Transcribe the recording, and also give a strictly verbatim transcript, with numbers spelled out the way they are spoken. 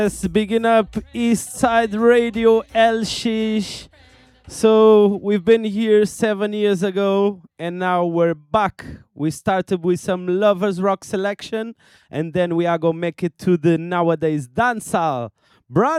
Yes, bigging up East Side Radio El Shish. So we've been here seven years ago and now we're back. We started with some lovers rock selection and then we are gonna make it to the nowadays dancehall. Brand